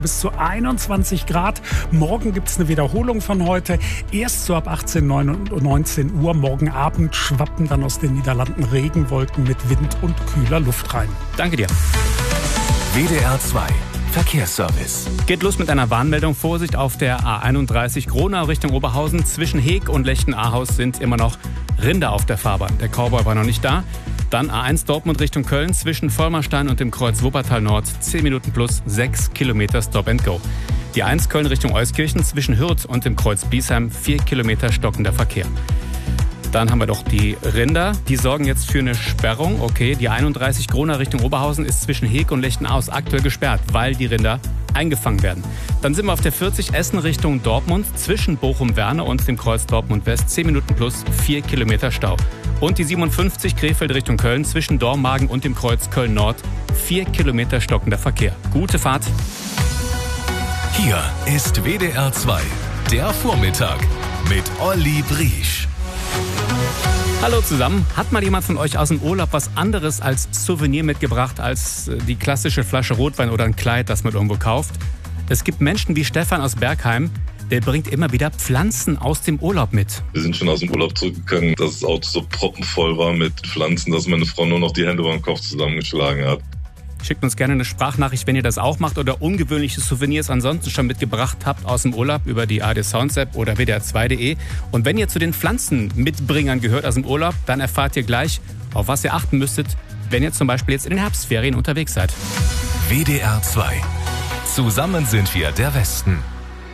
Bis zu 21 Grad. Morgen gibt es eine Wiederholung von heute. Erst so ab 18, 19 Uhr. Morgen Abend schwappen dann aus den Niederlanden Regenwolken mit Wind und kühler Luft rein. Danke dir. WDR 2 Verkehrsservice. Geht los mit einer Warnmeldung. Vorsicht auf der A31 Gronau Richtung Oberhausen. Zwischen Heeg und Lechten-Ahaus sind immer noch Rinder auf der Fahrbahn. Der Cowboy war noch nicht da. Dann A1 Dortmund Richtung Köln zwischen Vollmerstein und dem Kreuz Wuppertal Nord 10 Minuten plus 6 Kilometer Stop and Go. Die A1 Köln Richtung Euskirchen zwischen Hürth und dem Kreuz Biesheim 4 Kilometer stockender Verkehr. Dann haben wir doch die Rinder, die sorgen jetzt für eine Sperrung. Okay, die 31 Gronau Richtung Oberhausen ist zwischen Heeg und Lechten-Ahaus aktuell gesperrt, weil die Rinder eingefangen werden. Dann sind wir auf der 40 Essen Richtung Dortmund zwischen Bochum-Werne und dem Kreuz Dortmund West 10 Minuten plus 4 Kilometer Stau. Und die 57 Krefeld Richtung Köln zwischen Dormagen und dem Kreuz Köln Nord 4 Kilometer stockender Verkehr. Gute Fahrt. Hier ist WDR 2, der Vormittag mit Olli Briesch. Hallo zusammen. Hat mal jemand von euch aus dem Urlaub was anderes als Souvenir mitgebracht als die klassische Flasche Rotwein oder ein Kleid, das man irgendwo kauft? Es gibt Menschen wie Stefan aus Bergheim, der bringt immer wieder Pflanzen aus dem Urlaub mit. Wir sind schon aus dem Urlaub zurückgegangen, dass das Auto so proppenvoll war mit Pflanzen, dass meine Frau nur noch die Hände über den Kopf zusammengeschlagen hat. Schickt uns gerne eine Sprachnachricht, wenn ihr das auch macht oder ungewöhnliche Souvenirs ansonsten schon mitgebracht habt aus dem Urlaub über die ARD Sounds App oder WDR2.de. Und wenn ihr zu den Pflanzenmitbringern gehört aus dem Urlaub, dann erfahrt ihr gleich, auf was ihr achten müsstet, wenn ihr zum Beispiel jetzt in den Herbstferien unterwegs seid. WDR 2. Zusammen sind wir der Westen.